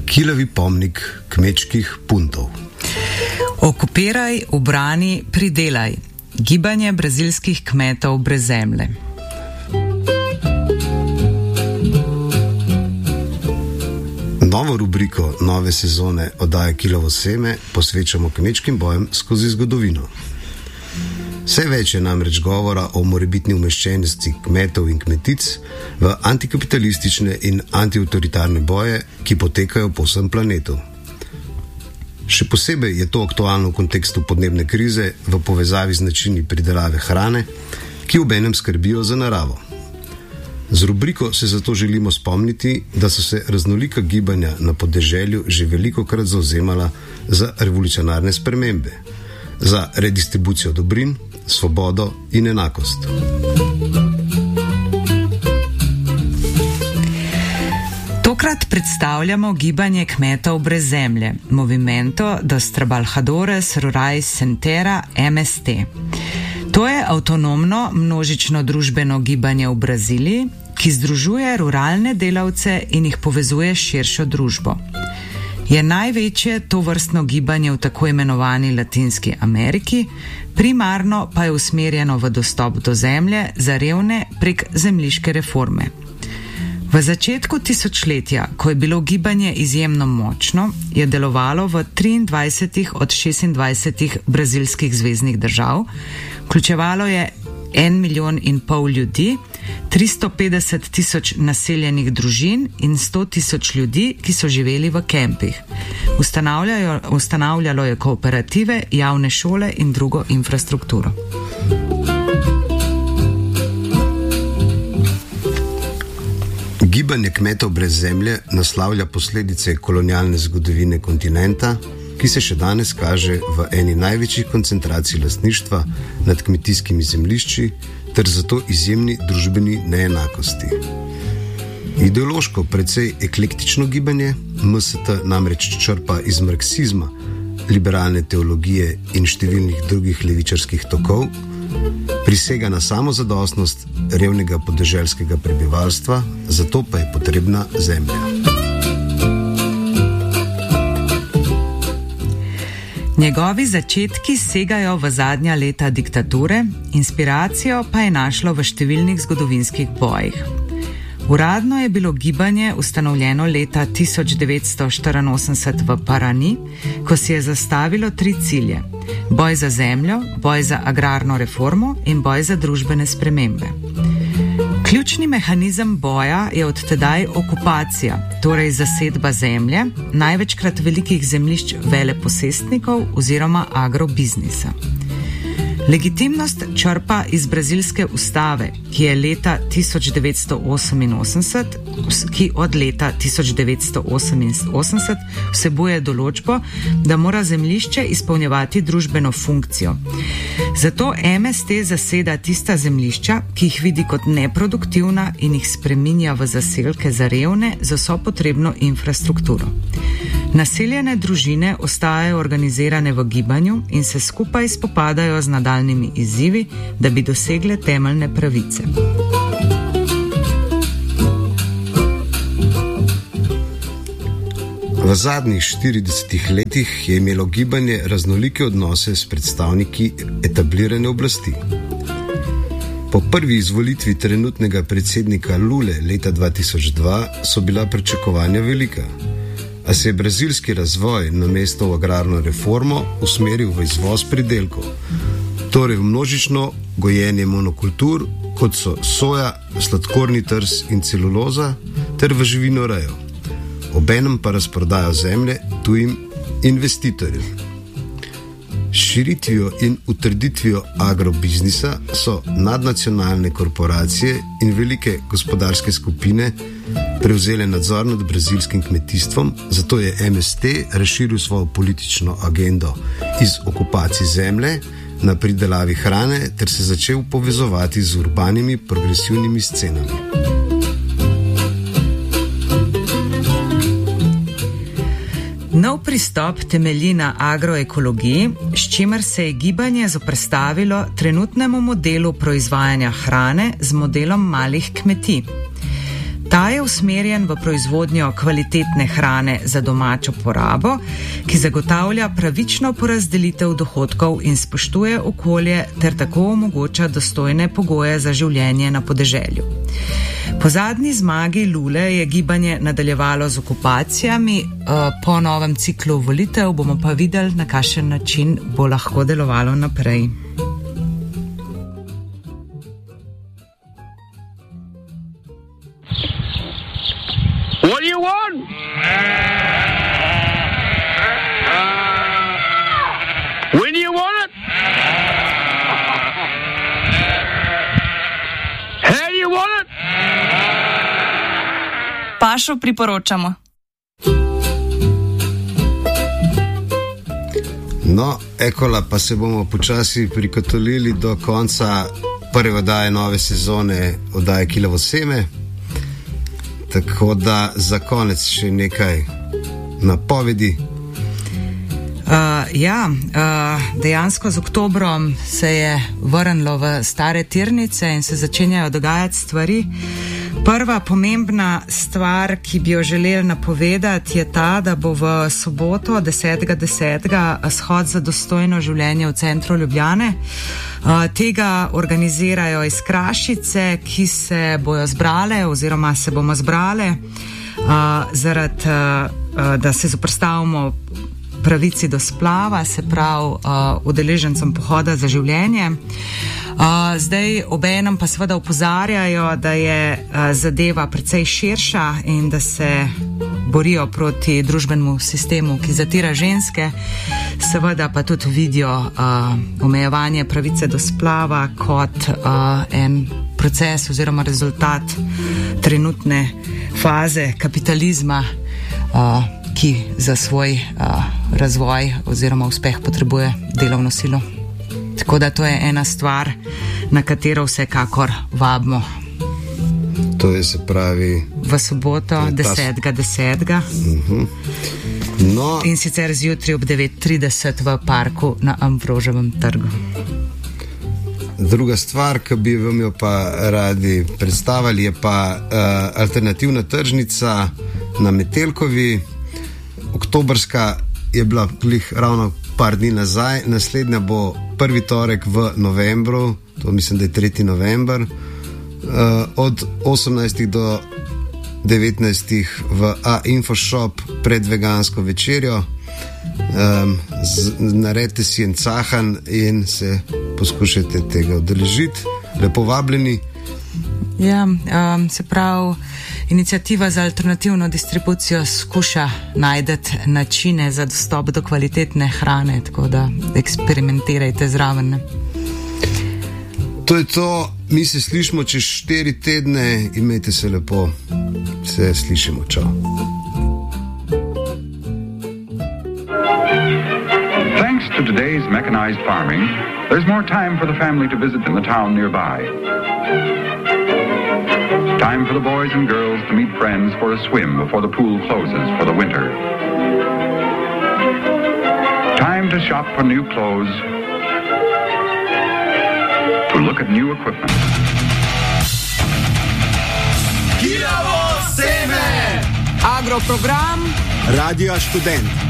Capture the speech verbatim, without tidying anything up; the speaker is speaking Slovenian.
Kilavi pomnik kmečkih puntov. Okupiraj, ubrani, pridelaj. Gibanje brazilskih kmetov brez zemlje. Novo rubriko nove sezone oddaje Kilavo seme posvečamo kmečkim bojem skozi zgodovino. Vse več je namreč govora o morebitni umeščenosti kmetov in kmetic v antikapitalistične in antiautoritarne boje, ki potekajo po vsem planetu. Še posebej je to aktualno v kontekstu podnebne krize v povezavi z načini pridelave hrane, ki obenem skrbijo za naravo. Z rubriko se zato želimo spomniti, da so se raznolika gibanja na podeželju že velikokrat zauzemala za revolucionarne spremembe, za redistribucijo dobrin, svobodo in enakost. Tokrat predstavljamo gibanje kmetov brez zemlje, Movimento dos Trabalhadores Rurais Sem Terra, M S T. To je avtonomno množično družbeno gibanje v Braziliji, ki združuje ruralne delavce in jih povezuje s širšo družbo. Je največje tovrstno gibanje v tako imenovani Latinski Ameriki, primarno pa je usmerjeno v dostop do zemlje za revne prek zemljiške reforme. V začetku tisočletja, ko je bilo gibanje izjemno močno, je delovalo v triindvajsetih od šestindvajsetih brazilskih zveznih držav, vključevalo je en milijon in pol ljudi, tristo petdeset tisoč naseljenih družin in sto tisoč ljudi, ki so živeli v kempih. Ustanavljalo je kooperative, javne šole in drugo infrastrukturo. Gibanje kmetov brez zemlje naslavlja posledice kolonialne zgodovine kontinenta, ki se še danes kaže v eni največjih koncentracij lastništva nad kmetijskimi zemljišči ter zato izjemni družbeni neenakosti. Ideološko precej eklektično gibanje, M S T namreč črpa iz marksizma, liberalne teologije in številnih drugih levičarskih tokov, prisega na samozadostnost revnega podeželskega prebivalstva, zato pa je potrebna zemlja. Njegovi začetki segajo v zadnja leta diktature, inspiracijo pa je našlo v številnih zgodovinskih bojih. Uradno je bilo gibanje ustanovljeno leta tisoč devetsto štiriinosemdeset v Parani, ko si je zastavilo tri cilje: boj za zemljo, boj za agrarno reformo in boj za družbene spremembe. Ključni mehanizem boja je od tedaj okupacija, torej zasedba zemlje, največkrat velikih zemljišč veleposestnikov oziroma agrobiznisa. Legitimnost črpa iz brazilske ustave, ki je leta tisoč devetsto oseminosemdeset, ki od leta tisoč devetsto oseminosemdeset vsebuje določbo, da mora zemljišče izpolnjevati družbeno funkcijo. Zato M S T zaseda tista zemljišča, ki jih vidi kot neproduktivna in jih spreminja v zaselke za revne z vso potrebno infrastrukturo. Naseljene družine ostajajo organizirane v gibanju in se skupaj spopadajo z nadaljnimi izzivi, da bi dosegle temeljne pravice. V zadnjih štiridesetih letih je imelo gibanje raznolike odnose s predstavniki etablirane oblasti. Po prvi izvolitvi trenutnega predsednika Lule leta dva tisoč dva so bila pričakovanja velika, a se je brazilski razvoj namesto v agrarno reformo usmeril v izvoz pridelkov, torej v množično gojenje monokultur, kot so soja, sladkorni trs in celuloza, ter v živinorejo, obenem pa razprodajo zemlje tujim investitorjem. S širitvijo in utrditvijo agrobiznisa so nadnacionalne korporacije in velike gospodarske skupine prevzele nadzor nad brazilskim kmetijstvom, zato je M S T razširil svojo politično agendo iz okupacij zemlje na pridelavi hrane ter se začel povezovati z urbanimi progresivnimi scenami. Nov pristop temelji na agroekologiji, s čimer se je gibanje zoperstavilo trenutnemu modelu proizvajanja hrane z modelom malih kmetij. Ta je usmerjen v proizvodnjo kvalitetne hrane za domačo porabo, ki zagotavlja pravično porazdelitev dohodkov in spoštuje okolje ter tako omogoča dostojne pogoje za življenje na podeželju. Po zadnji zmagi Lule je gibanje nadaljevalo z okupacijami, po novem ciklu volitev bomo pa videli, na kakšen način bo lahko delovalo naprej. What do you want? When do you want it? How do you want it? Pašo priporočamo. No, ekola, pa se bomo počasi prikotolili do konca prve oddaje nove sezone oddaje Kilovo seme. Tako da za konec še nekaj napovedi. Uh, ja, uh, dejansko z oktobrom se je vrnilo v stare tirnice in se začenjajo dogajati stvari. Prva pomembna stvar, ki bi jo želeli napovedati, je ta, da bo v soboto desetega desetega shod za dostojno življenje v centru Ljubljane. Uh, tega organizirajo iz Krašice, ki se bojo zbrale oziroma se bomo zbrale, uh, zaradi, uh, da se zoperstavimo pravici do splava, se pravi uh, udeležencem pohoda za življenje. Uh, zdaj obenem pa seveda opozarjajo, da je uh, zadeva precej širša in da se borijo proti družbenemu sistemu, ki zatira ženske, seveda pa tudi vidijo uh, omejevanje pravice do splava kot uh, en proces oziroma rezultat trenutne faze kapitalizma, uh, ki za svoj uh, razvoj oziroma uspeh potrebuje delovno silo. Tako da to je ena stvar, na katero vsekakor vabimo. To je se pravi... V soboto desetega desetega Uh-huh. No, in sicer zjutraj ob devet trideset v parku na Ambroževem trgu. Druga stvar, ki bi vam jo pa radi predstavili, je pa uh, alternativna tržnica na Metelkovi. Oktobrska je bila glih ravno par dni nazaj, naslednja bo prvi torek v novembru, to mislim, da je tretji november, uh, od osemnajstih do devetnajstih v A-Infoshop pred vegansko večerjo. Um, z, naredite si en cahan in se poskušajte tega udeležiti. Lepo vabljeni. Ja, um, se pravi, iniciativa za alternativno distribucijo skuša najdeti načine za dostop do kvalitetne hrane, tako da eksperimentirajte zraven. To je to, mi se slišimo čez štiri tedne, imejte se lepo, se slišimo, čau. Thanks to today's mechanized farming, there's more time for the family to visit in the town nearby. Time for the boys and girls to meet friends for a swim before the pool closes for the winter. Time to shop for new clothes, to look at new equipment. Kilovo seme! Agroprogram Radio Študent.